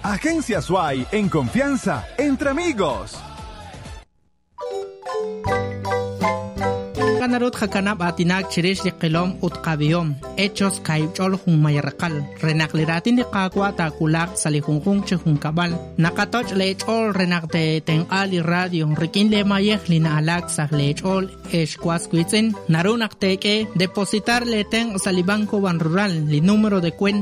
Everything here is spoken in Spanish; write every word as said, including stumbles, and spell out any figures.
Agencia Suay, en confianza, entre amigos. Kanarut hakanap atinak chirish yaqilom utqabiyom hechos kaychol hun mayarqal renakliratin de qaqwa takulak salihunjun chehun kabal nakatoch lechol renakte tenqali radio rikin le mayeh lina alak sah lechol eshkwasquitzen narunaqteke depositar le ten salibanco ban rural li número de cuenta